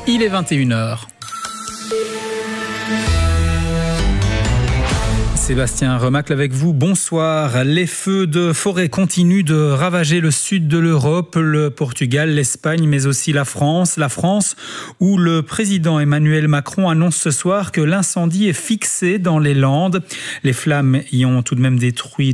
Il est 21h. Sébastien Remacle avec vous, bonsoir. Les feux de forêt continuent de ravager le sud de l'Europe, le Portugal, l'Espagne, mais aussi la France. La France, où le président Emmanuel Macron annonce ce soir que l'incendie est fixé dans les Landes. Les flammes y ont tout de même détruit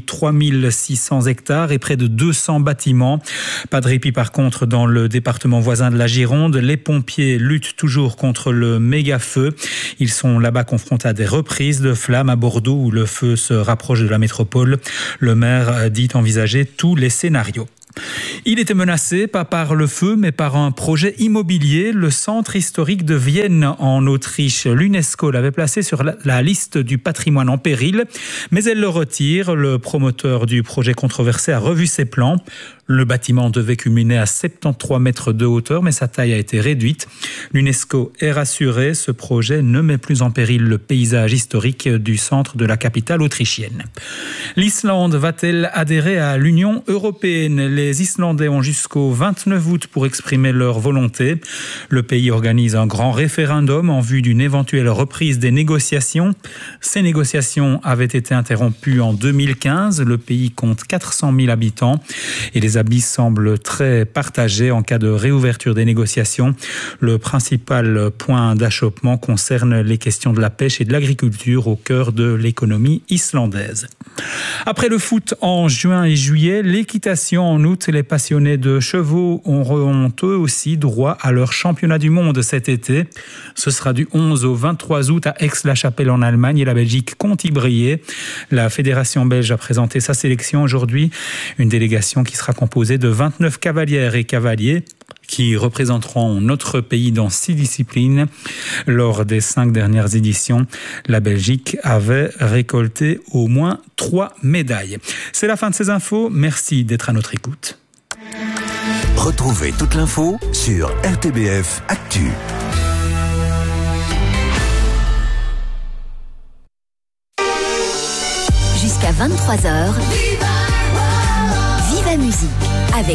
3600 hectares et près de 200 bâtiments. Pas de répit par contre dans le département voisin de la Gironde. Les pompiers luttent toujours contre le méga-feu. Ils sont là-bas confrontés à des reprises de flammes à Bordeaux où le feu se rapproche de la métropole. Le maire dit envisager tous les scénarios. Il était menacé, pas par le feu, mais par un projet immobilier. Le centre historique de Vienne, en Autriche, l'UNESCO l'avait placé sur la liste du patrimoine en péril, mais elle le retire. Le promoteur du projet controversé a revu ses plans. Le bâtiment devait culminer à 73 mètres de hauteur, mais sa taille a été réduite. L'UNESCO est rassuré, ce projet ne met plus en péril le paysage historique du centre de la capitale autrichienne. L'Islande va-t-elle adhérer à l'Union européenne ? Les Islandais ont jusqu'au 29 août pour exprimer leur volonté. Le pays organise un grand référendum en vue d'une éventuelle reprise des négociations. Ces négociations avaient été interrompues en 2015. Le pays compte 400 000 habitants et les avis semblent très partagés en cas de réouverture des négociations. Le principal point d'achoppement concerne les questions de la pêche et de l'agriculture au cœur de l'économie islandaise. Après le foot en juin et juillet, l'équitation en août, les passionnés de chevaux auront eux aussi droit à leur championnat du monde cet été. Ce sera du 11 au 23 août à Aix-la-Chapelle en Allemagne et la Belgique compte y briller. La fédération belge a présenté sa sélection aujourd'hui, une délégation qui sera composée de 29 cavalières et cavaliers qui représenteront notre pays dans 6 disciplines. Lors des 5 dernières éditions, la Belgique avait récolté au moins 3 médailles. C'est la fin de ces infos. Merci d'être à notre écoute. Retrouvez toute l'info sur RTBF Actu. Jusqu'à 23h, Viva Musique avec